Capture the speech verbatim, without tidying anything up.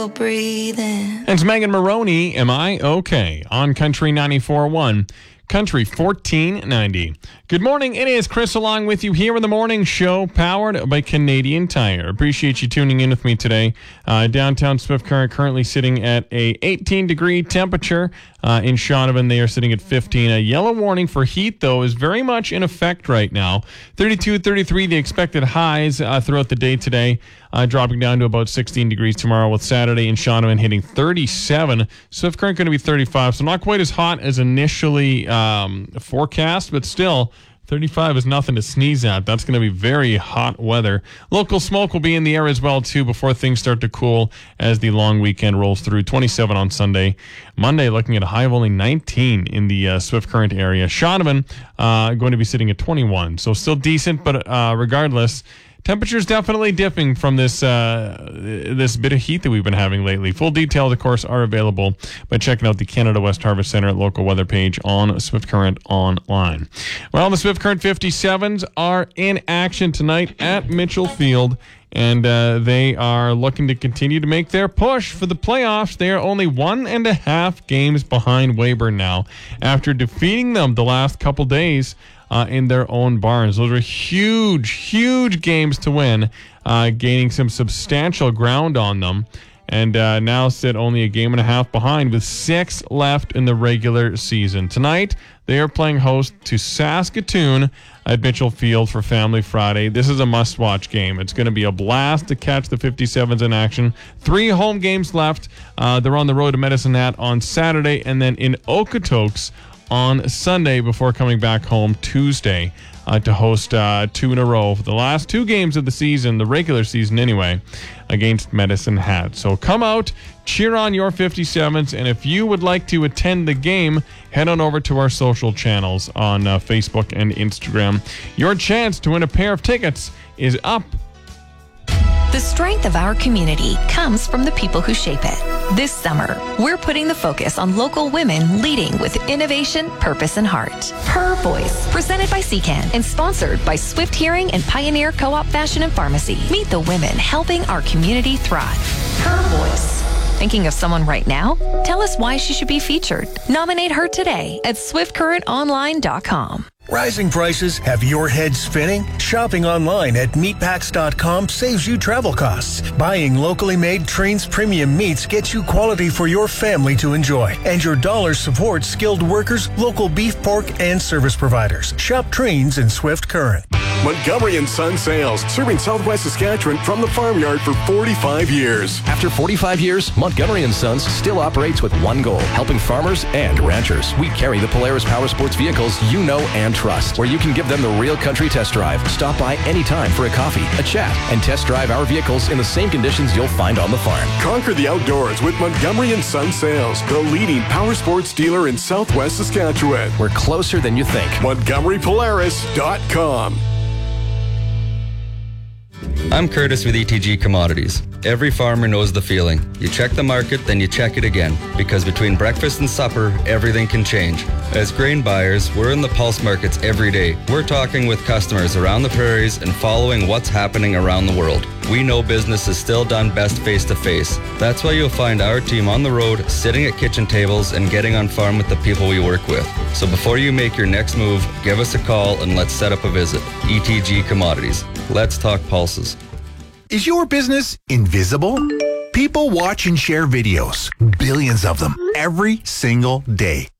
Breathing. And it's Megan Maroney, Am I Okay? On Country ninety-four point one, Country fourteen ninety. Good morning, it is Chris along with you here in the morning show, powered by Canadian Tire. Appreciate you tuning in with me today. Uh, downtown Swift Current currently sitting at a eighteen degree temperature. Uh, in Shaunavon, they are sitting at fifteen. A yellow warning for heat, though, is very much in effect right now. thirty-two, thirty-three, the expected highs uh, throughout the day today, uh, dropping down to about sixteen degrees tomorrow, with Saturday in Shaunavon hitting thirty-seven. Swift Current going to be thirty-five, so not quite as hot as initially um, forecast, but still, thirty-five is nothing to sneeze at. That's going to be very hot weather. Local smoke will be in the air as well, too, before things start to cool as the long weekend rolls through. twenty-seven on Sunday. Monday, looking at a high of only nineteen in the uh, Swift Current area. Shaunavon uh, going to be sitting at twenty-one, so still decent, but uh, regardless, temperatures definitely dipping from this uh, this bit of heat that we've been having lately. Full details, of course, are available by checking out the Canada West Harvest Center local weather page on Swift Current online. Well, the Swift Current fifty-sevens are in action tonight at Mitchell Field, and uh, they are looking to continue to make their push for the playoffs. They are only one and a half games behind Weyburn now after defeating them the last couple days Uh, in their own barns. Those are huge, huge games to win, uh, gaining some substantial ground on them, and uh, now sit only a game and a half behind with six left in the regular season. Tonight, they are playing host to Saskatoon at Mitchell Field for Family Friday. This is a must-watch game. It's going to be a blast to catch the fifty-sevens in action. Three home games left. Uh, they're on the road to Medicine Hat on Saturday, and then in Okotoks on Sunday before coming back home Tuesday uh, to host uh, two in a row for the last two games of the season, the regular season anyway, against Medicine Hat. So come out, cheer on your fifty-sevens, and if you would like to attend the game, head on over to our social channels on uh, Facebook and Instagram. Your chance to win a pair of tickets is up. The strength of our community comes from the people who shape it. This summer, we're putting the focus on local women leading with innovation, purpose, and heart. Her Voice, presented by C C A N and sponsored by Swift Hearing and Pioneer Co-op Fashion and Pharmacy. Meet the women helping our community thrive. Her Voice. Thinking of someone right now? Tell us why she should be featured. Nominate her today at swift current online dot com. Rising prices have your head spinning? Shopping online at meatpacks dot com saves you travel costs. Buying locally made Trains Premium Meats gets you quality for your family to enjoy. And your dollars support skilled workers, local beef, pork, and service providers. Shop Trains in Swift Current. Montgomery and Son Sales, serving Southwest Saskatchewan from the farmyard for forty-five years. After forty-five years, Montgomery and Sons still operates with one goal, helping farmers and ranchers. We carry the Polaris Power Sports vehicles you know and trust, where you can give them the real country test drive. Stop by anytime for a coffee, a chat, and test drive our vehicles in the same conditions you'll find on the farm. Conquer the outdoors with Montgomery and Son Sales, the leading power sports dealer in Southwest Saskatchewan. We're closer than you think. Montgomery Polaris dot com. I'm Curtis with E T G Commodities. Every farmer knows the feeling. You check the market, then you check it again. Because between breakfast and supper, everything can change. As grain buyers, we're in the pulse markets every day. We're talking with customers around the prairies and following what's happening around the world. We know business is still done best face-to-face. That's why you'll find our team on the road, sitting at kitchen tables and getting on farm with the people we work with. So before you make your next move, give us a call and let's set up a visit. E T G Commodities. Let's talk pulses. Is your business invisible? People watch and share videos, billions of them, every single day.